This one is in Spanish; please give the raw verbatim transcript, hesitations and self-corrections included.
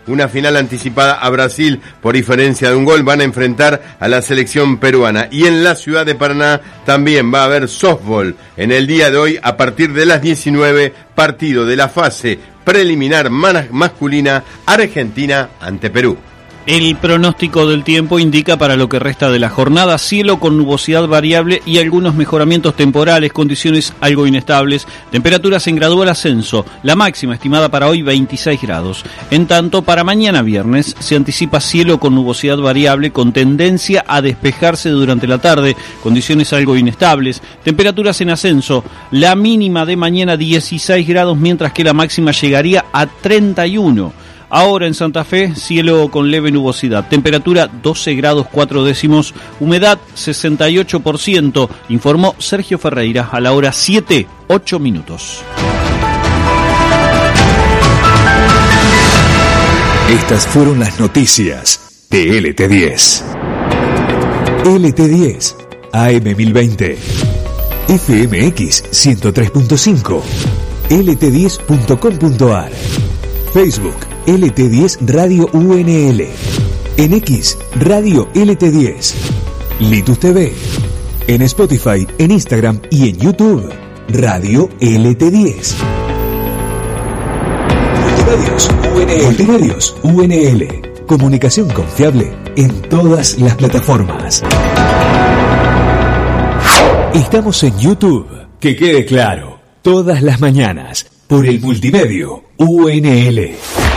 una final anticipada a Brasil por diferencia de un gol. Van a enfrentar a la selección peruana. Y en la ciudad de Paraná también va a haber softball en el día de hoy a partir de las diecinueve, partido de la fase preliminar masculina, Argentina ante Perú. El pronóstico del tiempo indica para lo que resta de la jornada cielo con nubosidad variable y algunos mejoramientos temporales, condiciones algo inestables, temperaturas en gradual ascenso, la máxima estimada para hoy veintiséis grados. En tanto, para mañana viernes se anticipa cielo con nubosidad variable con tendencia a despejarse durante la tarde, condiciones algo inestables, temperaturas en ascenso, la mínima de mañana dieciséis grados mientras que la máxima llegaría a treinta y uno. Ahora en Santa Fe, cielo con leve nubosidad, temperatura doce grados cuatro décimos, humedad sesenta y ocho por ciento, informó Sergio Ferreira a la hora siete, ocho minutos. Estas fueron las noticias de L T diez. L T diez, A M mil veinte, F M X ciento tres punto cinco, L T diez punto com punto a r, Facebook L T diez Radio U N L, en X Radio L T diez, Litus T V, en Spotify, en Instagram y en YouTube Radio L T diez. Multimedios U N L. Multimedios U N L. Comunicación confiable en todas las plataformas. Estamos en YouTube. Que quede claro, todas las mañanas por el Multimedio U N L.